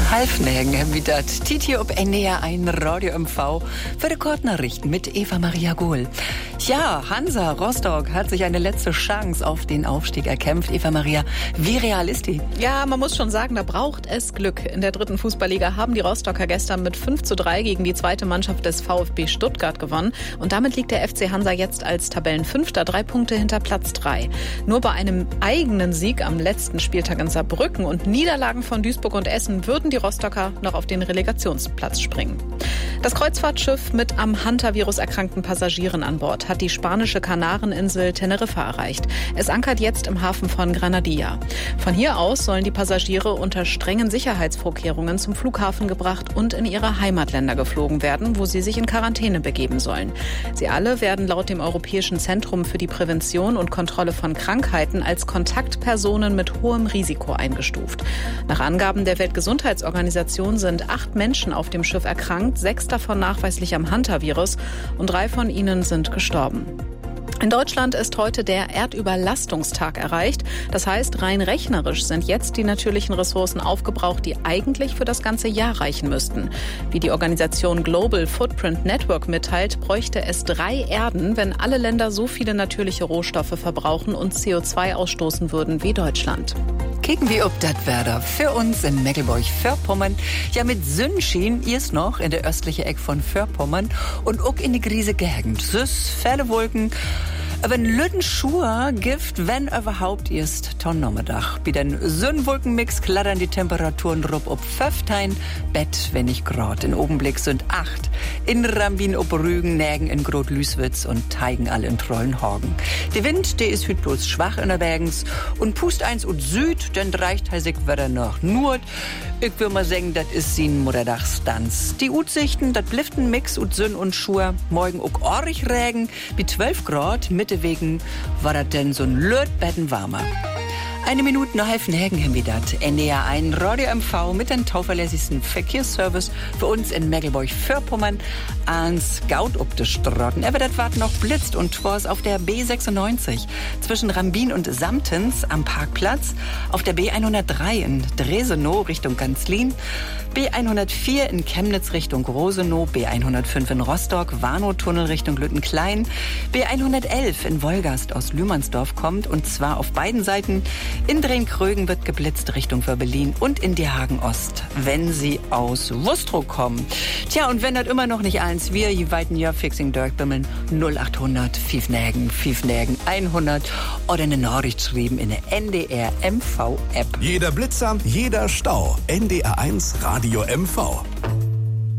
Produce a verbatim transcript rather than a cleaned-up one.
Halfnägen wie dat Titi ob N D R eins Radio M V für die Kurznachrichten mit Eva Maria Gohl. Ja, Hansa Rostock hat sich eine letzte Chance auf den Aufstieg erkämpft. Eva Maria, wie real ist die? Ja, man muss schon sagen, da braucht es Glück. In der dritten Fußballliga haben die Rostocker gestern mit fünf zu drei gegen die zweite Mannschaft des VfB Stuttgart gewonnen. Und damit liegt der F C Hansa jetzt als Tabellenfünfter drei Punkte hinter Platz drei. Nur bei einem eigenen Sieg am letzten Spieltag in Saarbrücken und Niederlagen von Duisburg und Essen würden die Rostocker noch auf den Relegationsplatz springen. Das Kreuzfahrtschiff mit am Hantavirus erkrankten Passagieren an Bord hat die spanische Kanareninsel Teneriffa erreicht. Es ankert jetzt im Hafen von Granadilla. Von hier aus sollen die Passagiere unter strengen Sicherheitsvorkehrungen zum Flughafen gebracht und in ihre Heimatländer geflogen werden, wo sie sich in Quarantäne begeben sollen. Sie alle werden laut dem Europäischen Zentrum für die Prävention und Kontrolle von Krankheiten als Kontaktpersonen mit hohem Risiko eingestuft. Nach Angaben der Weltgesundheitsorganisation sind acht Menschen auf dem Schiff erkrankt, sechs davon nachweislich am Hantavirus und drei von ihnen sind gestorben. In Deutschland ist heute der Erdüberlastungstag erreicht. Das heißt, rein rechnerisch sind jetzt die natürlichen Ressourcen aufgebraucht, die eigentlich für das ganze Jahr reichen müssten. Wie die Organisation Global Footprint Network mitteilt, bräuchte es drei Erden, wenn alle Länder so viele natürliche Rohstoffe verbrauchen und C O zwei ausstoßen würden wie Deutschland. Kicken wir ob das Werder für uns in Mecklenburg-Vorpommern. Ja, mit Sonnenschein ist noch in der östlichen Eck von Vorpommern und auch in die Griese Gegend. Süß, felle Wolken. Wenn Lütten Schuhe Gift, wenn überhaupt ist, Tonnachmittag. Bei den Sonnenwolkenmix klattern die Temperaturen rup ob fünftein, Bett, wenn nicht grad. In Augenblick sind acht. In Rambin ob Rügen, Nägen in Grot-Lüßwitz und Teigen all in Trollenhagen. Der Wind, der ist hüt bloß schwach in der Wägens und pust eins und Süd, denn reicht heißig wieder nach Nord. Ich will mal sagen, das ist sin Mutterdagsstanz. Die Utsichten, das bliften Mix und Sönn und Schuhe. Morgen auch orrig Regen, wie zwölf Grad, mit wegen war das denn so ein Lötbetten warmer. Eine Minute nach Halfnägen haben wir das. N D R eins Radio M V mit dem tauverlässigsten Verkehrsservice für uns in Mecklenburg-Vorpommern ans Gaut ob de Strotten. Aber das war noch blitzt und twas auf der B sechsundneunzig zwischen Rambin und Samtens am Parkplatz, auf der B hundertdrei in Dresenow Richtung Ganzlin, B hundertvier in Chemnitz Richtung Rosenow, B hundertfünf in Rostock, Warnow-Tunnel Richtung Lüttenklein, B hundertelf in Wolgast aus Lühmannsdorf kommt und zwar auf beiden Seiten. In Drehn-Krögen wird geblitzt Richtung für Berlin und in Dierhagen-Ost, wenn sie aus Wustrow kommen. Tja, und wenn das immer noch nicht eins wir, je weiten ja Fixing Dirk bimmeln, null achthundert, Fiefnägen, Fiefnägen, hundert oder eine Nachricht schreiben in der N D R M V App. Jeder Blitzer, jeder Stau. N D R eins Radio M V.